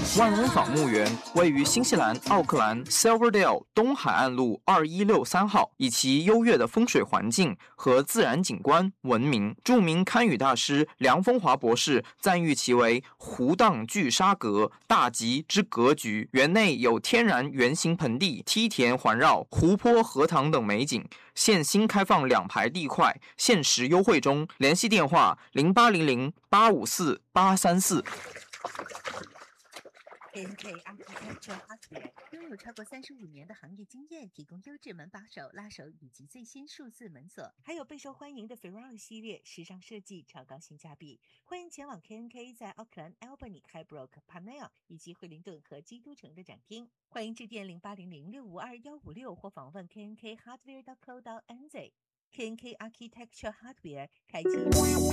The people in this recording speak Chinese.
万恩坊墓园位于新西兰奥克兰 Silverdale 东海岸路2163号，以其优越的风水环境和自然景观闻名。著名堪舆大师梁风华博士赞誉其为湖荡聚沙阁，大吉之格局。园内有天然圆形盆地、梯田环绕、湖泊、荷塘等美景。现新开放2排地块，限时优惠中。联系电话0800854834。 KNK Architecture Hardware 拥有超过35年的行业经验，提供优质门把手、拉手以及最新数字门锁，还有备受欢迎的 Ferrari 系列，时尚设计，超高性价比。欢迎前往 KNK 在奥克兰、Albany、Highbrook、Panel 以及惠灵顿和基督城的展厅。欢迎致电0800652156或访问 KNK Hardware.co.nz。KNK Architecture Hardware 开启。